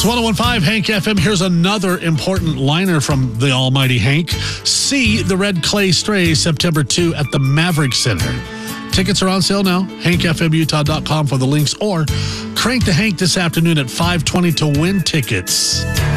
It's 101.5 Hank FM. Here's another important liner from the almighty Hank. See the Red Clay Strays September 2 at the Maverick Center. Tickets are on sale now. HankFMUtah.com for the links, or crank the Hank this afternoon at 5:20 to win tickets.